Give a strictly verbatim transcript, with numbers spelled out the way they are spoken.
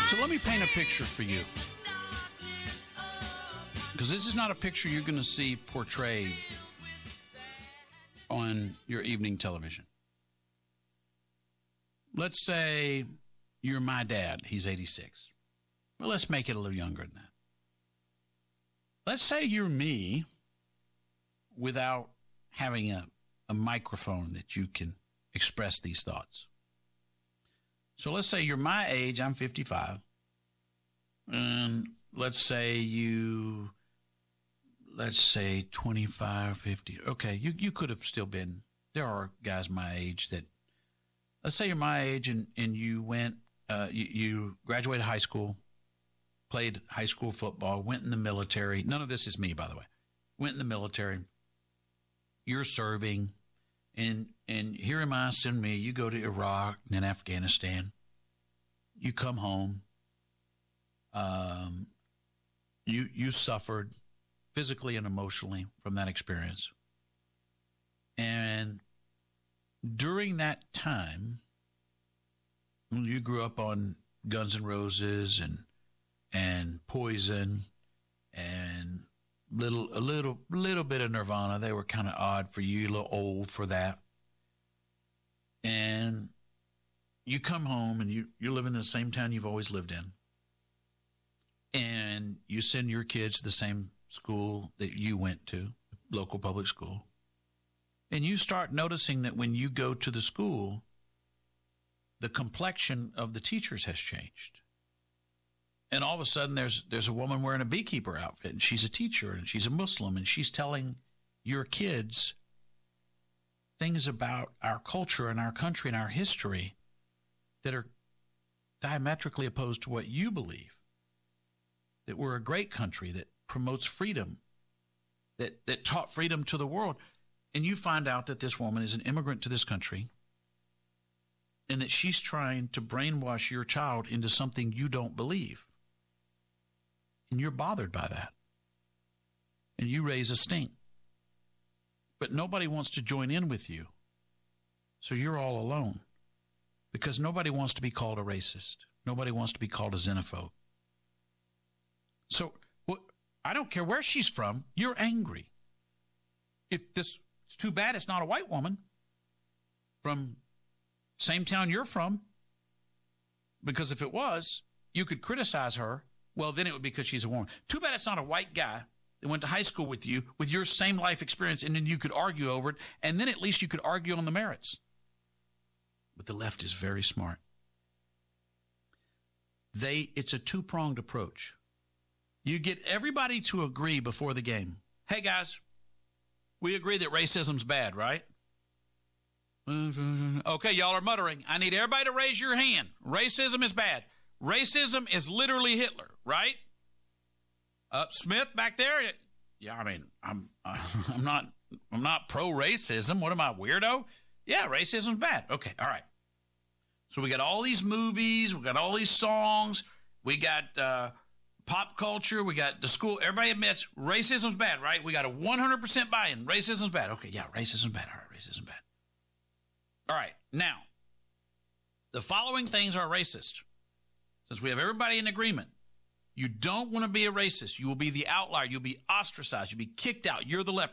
So let me paint a picture for you. Because this is not a picture you're going to see portrayed on your evening television. Let's say you're my dad. He's eighty-six. Well, let's make it a little younger than that. Let's say you're me without having a, a microphone that you can express these thoughts. So let's say you're my age. I'm fifty-five. And let's say you... Let's say twenty-five, fifty. Okay, you, you could have still been. There are guys my age that, let's say you're my age and, and you went, uh, you, you graduated high school, played high school football, went in the military. None of this is me, by the way. Went in the military. You're serving. And, and here am I, send me. You go to Iraq and then Afghanistan. You come home. Um, you you suffered physically and emotionally from that experience. And during that time, you grew up on Guns N' Roses and and Poison and little a little little bit of Nirvana. They were kind of odd for you, a little old for that. And you come home and you, you live in the same town you've always lived in. And you send your kids to the same school that you went to, local public school. And you start noticing that when you go to the school, the complexion of the teachers has changed. And all of a sudden there's there's a woman wearing a beekeeper outfit, and she's a teacher, and she's a Muslim, and she's telling your kids things about our culture and our country and our history that are diametrically opposed to what you believe. That we're a great country that promotes freedom, that, that taught freedom to the world. And you find out that this woman is an immigrant to this country and that she's trying to brainwash your child into something you don't believe. And you're bothered by that. And you raise a stink. But nobody wants to join in with you. So you're all alone. Because nobody wants to be called a racist. Nobody wants to be called a xenophobe. So well, I don't care where she's from. You're angry. If this, it's too bad it's not a white woman from same town you're from. Because if it was, you could criticize her. Well, then it would be because she's a woman. Too bad it's not a white guy that went to high school with you with your same life experience, and then you could argue over it, and then at least you could argue on the merits. But the left is very smart. They, it's a two-pronged approach. You get everybody to agree before the game. Hey, guys, we agree that racism's bad, right? Okay, y'all are muttering. I need everybody to raise your hand. Racism is bad. Racism is literally Hitler, right? Uh, Smith back there? Yeah, I mean, I'm uh, I'm not I'm not pro-racism. What am I, weirdo? Yeah, racism's bad. Okay, all right. So we got all these movies. We got all these songs. We got uh, pop culture. We got the school. Everybody admits racism's bad, right? We got a one hundred percent buy-in. Racism's bad. Okay, yeah, racism's bad. All right, racism's bad. All right, now, the following things are racist. Since we have everybody in agreement, you don't want to be a racist. You will be the outlier. You'll be ostracized. You'll be kicked out. You're the leper.